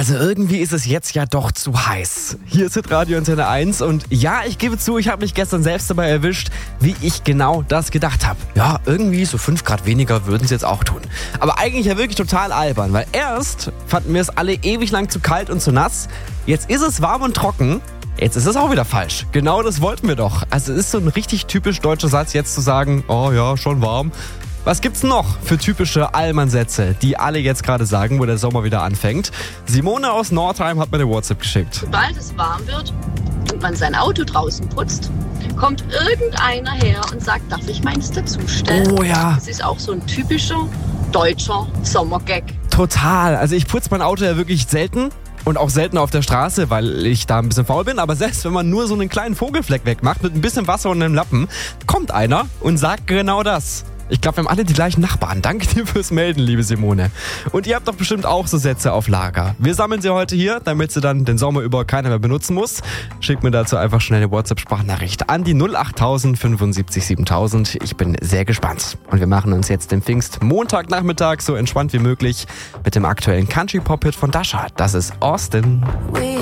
Also irgendwie ist es jetzt ja doch zu heiß. Hier ist Hitradio Antenne 1 und ja, ich gebe zu, ich habe mich gestern selbst dabei erwischt, wie ich genau das gedacht habe. Ja, irgendwie so 5 Grad weniger würden es jetzt auch tun. Aber eigentlich ja wirklich total albern, weil erst fanden wir es alle ewig lang zu kalt und zu nass. Jetzt ist es warm und trocken. Jetzt ist es auch wieder falsch. Genau das wollten wir doch. Also es ist so ein richtig typisch deutscher Satz, jetzt zu sagen, oh ja, schon warm. Was gibt's noch für typische Allmann-Sätze, die alle jetzt gerade sagen, wo der Sommer wieder anfängt? Simone aus Nordheim hat mir eine WhatsApp geschickt. Sobald es warm wird und man sein Auto draußen putzt, kommt irgendeiner her und sagt, darf ich meins dazustellen? Oh ja. Das ist auch so ein typischer deutscher Sommergag. Total. Also ich putze mein Auto ja wirklich selten. Und auch selten auf der Straße, weil ich da ein bisschen faul bin. Aber selbst wenn man nur so einen kleinen Vogelfleck wegmacht mit ein bisschen Wasser und einem Lappen, kommt einer und sagt genau das. Ich glaube, wir haben alle die gleichen Nachbarn. Danke dir fürs Melden, liebe Simone. Und ihr habt doch bestimmt auch so Sätze auf Lager. Wir sammeln sie heute hier, damit sie dann den Sommer über keiner mehr benutzen muss. Schickt mir dazu einfach schnell eine WhatsApp-Sprachnachricht an die 08000 75 7000. Ich bin sehr gespannt. Und wir machen uns jetzt den Pfingst-Montagnachmittag so entspannt wie möglich mit dem aktuellen Country-Pop-Hit von Dasha. Das ist Austin.